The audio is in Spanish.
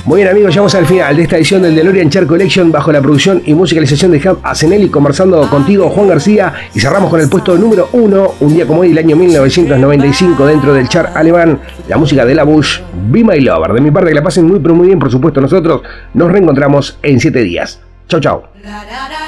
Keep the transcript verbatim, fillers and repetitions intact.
Muy bien, amigos, llegamos al final de esta edición del DeLorean Chart Collection bajo la producción y musicalización de Ham Asenelli, conversando contigo, Juan García, y cerramos con el puesto número uno, un día como hoy, del año mil novecientos noventa y cinco, dentro del chart alemán, la música de La Bush, Be My Lover. De mi parte, que la pasen muy pero muy bien, por supuesto. Nosotros nos reencontramos en siete días. Chau, chau.